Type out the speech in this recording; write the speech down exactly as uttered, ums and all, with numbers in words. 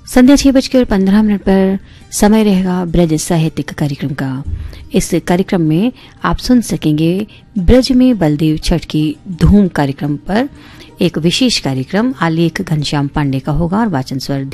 संध्या छह बजकर पंद्रह मिनट पर समय रहेगा ब्रज साहित्यिक कार्यक्रम का। इस कार्यक्रम में आप सुन सकेंगे ब्रज में बलदेव छठ की धूम कार्यक्रम पर एक विशेष कार्यक्रम आलेख घनश्याम पांडे का होगा और वाचन स्वर